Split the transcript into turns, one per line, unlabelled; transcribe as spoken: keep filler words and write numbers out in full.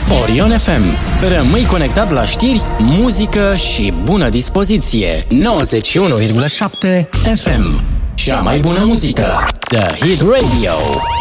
Orion F M. Rămâi conectat la știri, muzică și bună dispoziție. nouăzeci și unu virgulă șapte F M. Cea mai bună muzică. The Hit Radio.